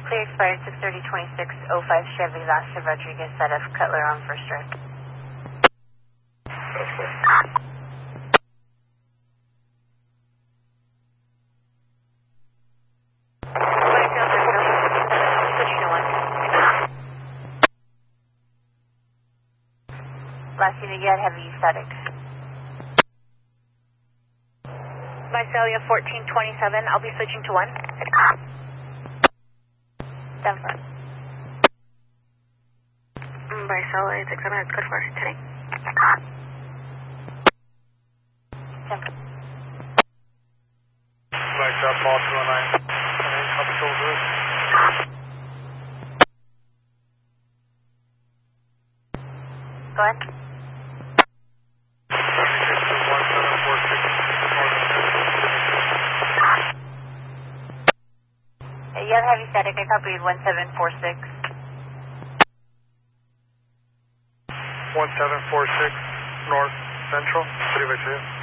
Clear expired 6/30/26, 05 Chevy Lasta Rodriguez out of Cutler on first drive. That's clear. Switching to 1. Last unit yet, heavy static. Visalia 1427, I'll be switching to 1. Stand for. Visalia 67, it's good for today. Stand for. Black Dot Ball 209. Up shoulders. Go ahead. You have heavy static, I copied 1746. 1746 North Central, City of Visalia.